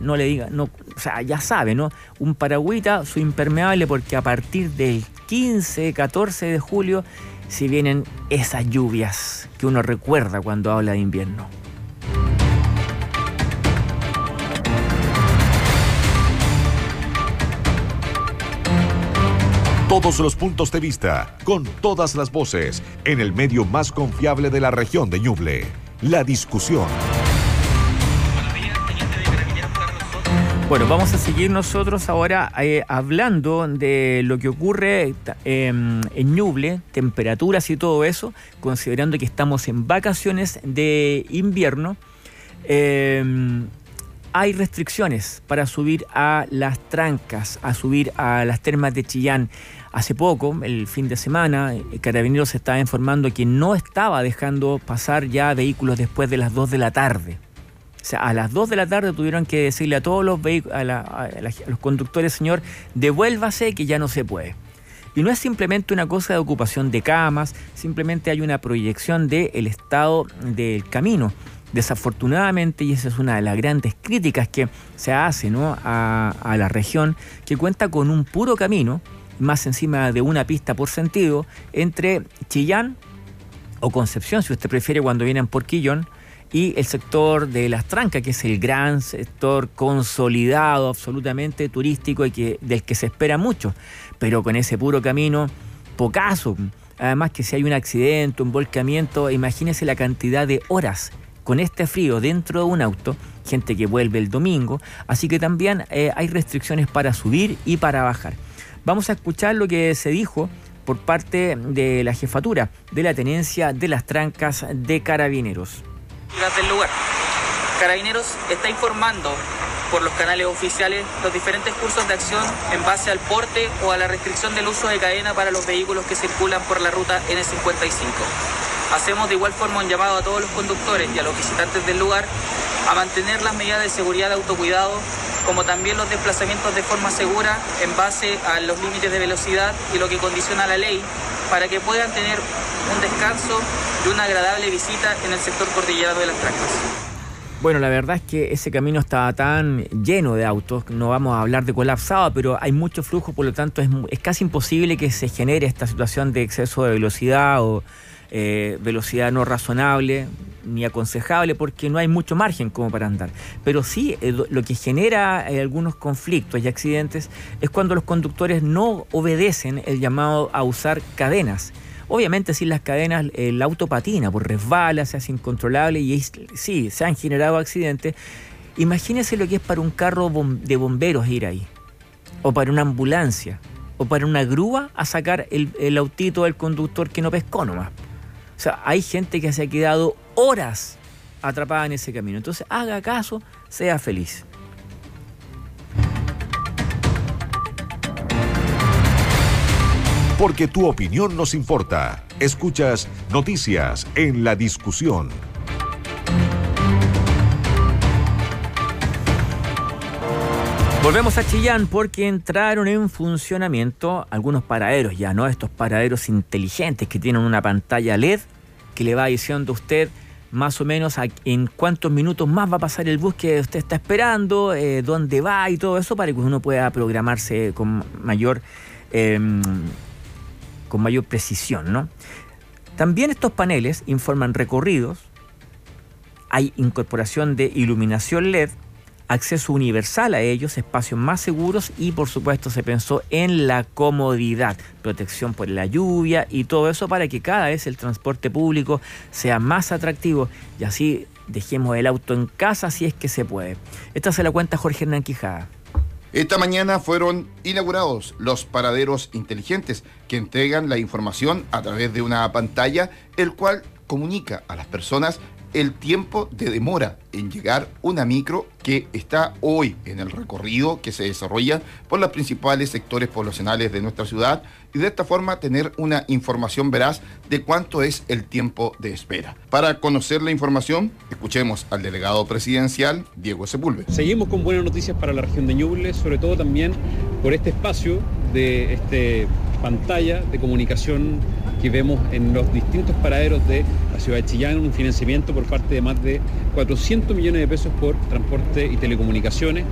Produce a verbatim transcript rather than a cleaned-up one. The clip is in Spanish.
no le diga, no, o sea, ya sabe, ¿no? Un paragüita, su impermeable, porque a partir del quince, catorce de julio si vienen esas lluvias que uno recuerda cuando habla de invierno. Todos los puntos de vista, con todas las voces, en el medio más confiable de la región de Ñuble. La Discusión. Bueno, vamos a seguir nosotros ahora eh, hablando de lo que ocurre eh, en Ñuble, temperaturas y todo eso, considerando que estamos en vacaciones de invierno. Eh, hay restricciones para subir a las trancas, a subir a las termas de Chillán. Hace poco, el fin de semana, Carabineros estaba informando que no estaba dejando pasar ya vehículos después de las dos de la tarde. O sea, a las dos de la tarde tuvieron que decirle a todos los vehículos, a, la, a, la, a los conductores, señor, devuélvase que ya no se puede. Y no es simplemente una cosa de ocupación de camas, simplemente hay una proyección del estado del camino. Desafortunadamente, y esa es una de las grandes críticas que se hace, ¿no?, a, a la región, que cuenta con un puro camino, más encima de una pista por sentido, entre Chillán o Concepción, si usted prefiere, cuando vienen por Quillón, y el sector de Las Trancas, que es el gran sector consolidado, absolutamente turístico y que, del que se espera mucho. Pero con ese puro camino, pocaso. Además que si hay un accidente, un volcamiento, imagínese la cantidad de horas con este frío dentro de un auto, gente que vuelve el domingo. Así que también eh, hay restricciones para subir y para bajar. Vamos a escuchar lo que se dijo por parte de la jefatura de la tenencia de Las Trancas de Carabineros. Del lugar. Carabineros está informando por los canales oficiales los diferentes cursos de acción en base al porte o a la restricción del uso de cadena para los vehículos que circulan por la ruta ene cincuenta y cinco. Hacemos de igual forma un llamado a todos los conductores y a los visitantes del lugar a mantener las medidas de seguridad de autocuidado, como también los desplazamientos de forma segura en base a los límites de velocidad y lo que condiciona la ley, para que puedan tener un descanso y una agradable visita en el sector cordillerano de Las Trancas. Bueno, la verdad es que ese camino estaba tan lleno de autos, no vamos a hablar de colapsado, pero hay mucho flujo, por lo tanto es, es casi imposible que se genere esta situación de exceso de velocidad o eh, velocidad no razonable ni aconsejable, porque no hay mucho margen como para andar. Pero sí, eh, lo que genera eh, algunos conflictos y accidentes es cuando los conductores no obedecen el llamado a usar cadenas. Obviamente sin las cadenas el auto patina, por resbala, se hace incontrolable y sí, se han generado accidentes. Imagínense lo que es para un carro de bomberos ir ahí, o para una ambulancia, o para una grúa a sacar el, el autito del conductor que no pescó nomás. O sea, hay gente que se ha quedado horas atrapada en ese camino. Entonces, haga caso, sea feliz. Porque tu opinión nos importa. Escuchas Noticias en La Discusión. Volvemos a Chillán porque entraron en funcionamiento algunos paraderos ya, ¿no? Estos paraderos inteligentes que tienen una pantalla L E D que le va diciendo a usted más o menos a, en cuántos minutos más va a pasar el bus que usted está esperando, eh, dónde va y todo eso, para que uno pueda programarse con mayor... Eh, con mayor precisión, ¿no? También estos paneles informan recorridos, hay incorporación de iluminación L E D, acceso universal a ellos, espacios más seguros y, por supuesto, se pensó en la comodidad, protección por la lluvia y todo eso para que cada vez el transporte público sea más atractivo y así dejemos el auto en casa si es que se puede. Esta se la cuenta Jorge Hernán Quijada. Esta mañana fueron inaugurados los paraderos inteligentes que entregan la información a través de una pantalla, el cual comunica a las personas el tiempo de demora en llegar una micro que está hoy en el recorrido que se desarrolla por los principales sectores poblacionales de nuestra ciudad y de esta forma tener una información veraz de cuánto es el tiempo de espera. Para conocer la información, escuchemos al delegado presidencial, Diego Sepúlveda. Seguimos con buenas noticias para la región de Ñuble, sobre todo también por este espacio de este pantalla de comunicación que vemos en los distintos paraderos de la ciudad de Chillán, un financiamiento por parte de más de cuatrocientos millones de pesos por transporte y telecomunicaciones,